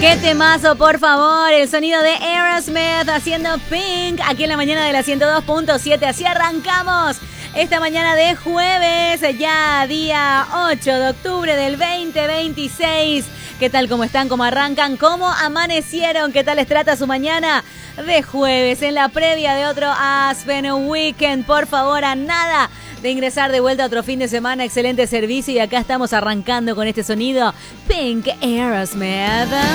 Qué temazo, por favor. El sonido de Aerosmith haciendo Pink aquí en la mañana de la 102.7. Así arrancamos esta mañana de jueves, ya día 8 de octubre del 2026. ¿Qué tal? ¿Cómo están? ¿Cómo arrancan? ¿Cómo amanecieron? ¿Qué tal les trata su mañana de jueves? En la previa de otro Aspen Weekend. Por favor, a nada de ingresar de vuelta a otro fin de semana. Excelente servicio y acá estamos arrancando con este sonido Pink Aerosmith.